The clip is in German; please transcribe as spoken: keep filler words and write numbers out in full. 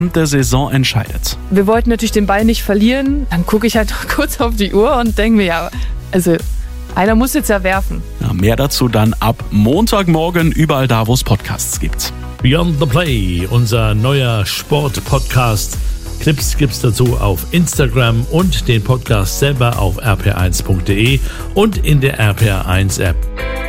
der Saison entscheidet. Wir wollten natürlich den Ball nicht verlieren. Dann gucke ich halt noch kurz auf die Uhr und denke mir, ja, also einer muss jetzt ja werfen. Ja, mehr dazu dann ab Montagmorgen überall da, wo es Podcasts gibt. Beyond the Play, unser neuer Sport-Podcast. Clips gibt's dazu auf Instagram und den Podcast selber auf r p r eins punkt d e und in der R P R eins App.